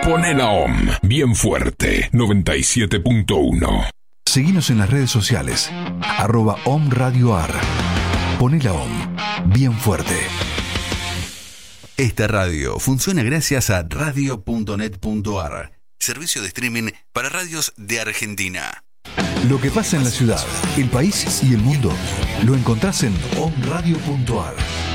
Poné la OM bien fuerte, 97.1. Seguinos en las redes sociales, @OMRadioAR. Poné la OM bien fuerte. Esta radio funciona gracias a radio.net.ar, servicio de streaming para radios de Argentina. Lo que pasa en la ciudad, el país y el mundo lo encontrás en omradio.ar.